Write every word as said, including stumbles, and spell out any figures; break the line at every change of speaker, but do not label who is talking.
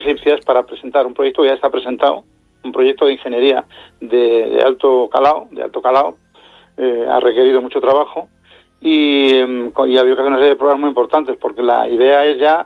egipcias para presentar un proyecto que ya está presentado, un proyecto de ingeniería de, de alto calado, de alto calado, eh, ha requerido mucho trabajo y, y ha habido que hacer una serie de pruebas muy importantes porque la idea es ya